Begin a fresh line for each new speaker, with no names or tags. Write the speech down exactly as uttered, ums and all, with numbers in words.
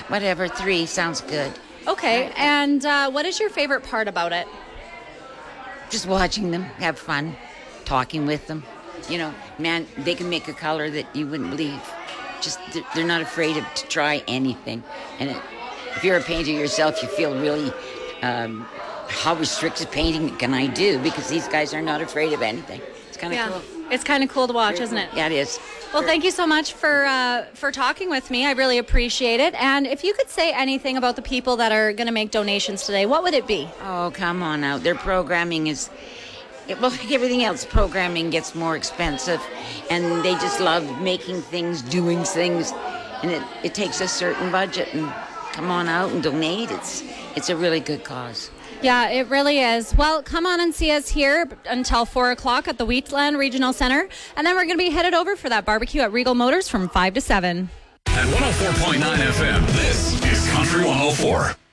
whatever. Three sounds good.
Okay, and uh, what is your favorite part about it?
Just watching them have fun, talking with them. You know, man, they can make a color that you wouldn't believe. Just they're not afraid of, to try anything. And it, if you're a painter yourself, you feel really, um, how restricted painting can I do? Because these guys are not afraid of anything. It's kind of
yeah.
cool.
It's kind of cool to watch, isn't it?
Yeah, it is.
Well, thank you so much for uh, for talking with me. I really appreciate it. And if you could say anything about the people that are going to make donations today, what would it be?
Oh, come on out. Their programming is, it, well, like everything else, programming gets more expensive. And they just love making things, doing things. And it, it takes a certain budget. And come on out and donate. It's It's a really good cause.
Yeah, it really is. Well, come on and see us here until four o'clock at the Wheatland Regional Center. And then we're going to be headed over for that barbecue at Regal Motors from five to seven.
At one oh four point nine F M, this is Country one oh four.